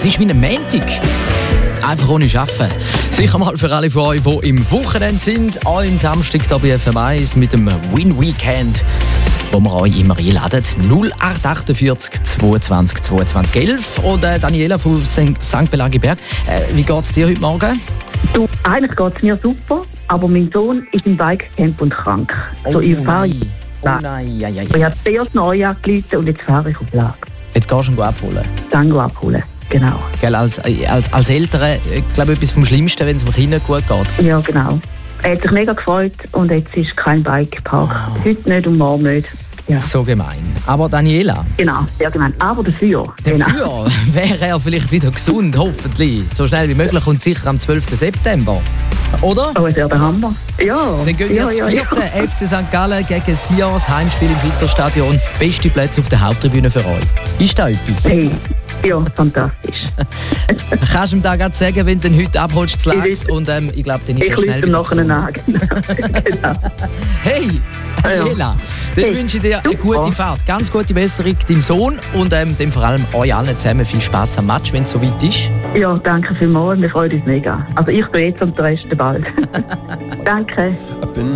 Es ist wie ein Montag. Einfach ohne Arbeiten. Sicher mal für alle von euch, die im Wochenende sind. Allen Samstag hier bei FM 1 mit dem Win-Weekend, wo wir euch immer einladen. 0848 22 22 11. Und Daniela von St. Pelagiberg, wie geht es dir heute Morgen? Du, eigentlich geht es mir super, aber mein Sohn ist im Bikecamp und krank. Oh nein. Ich habe zuerst neu angerufen und jetzt fahre ich auf Lager. Jetzt gehst du ihn abholen? Dann abholen, genau. Gell, als Eltern, ich glaube, etwas vom Schlimmsten, wenn es dem Kind gut geht. Ja, genau. Er hat sich mega gefreut und jetzt ist kein Bikepark. Oh. Heute nicht und morgen nicht. Ja. So gemein. Aber Daniela, Genau, sehr gemein. Aber dafür. dafür wäre er vielleicht wieder gesund, hoffentlich. So schnell wie möglich und sicher am 12. September. Oder? Oh, es wäre der Hammer. Ja. Dann gehen wir zum vierten FC St. Gallen gegen Sion, Heimspiel im Südstadion. Beste Plätze auf der Haupttribüne für euch. Ist da etwas? Hey. Ja, fantastisch. Kannst du ihm da gerade sagen, wenn du ihn heute abholst zu Lags? Und ich glaube, dann ist er schnell wieder gesund. Genau. Hey, Daniela, dann wünsche ich dir eine gute Fahrt. Ganz gute Besserung deinem Sohn und dem vor allem euch allen zusammen viel Spass am Match, wenn es soweit ist. Ja, danke vielmals. Wir freuen uns mega. Also ich bin jetzt und der Rest bald. Danke.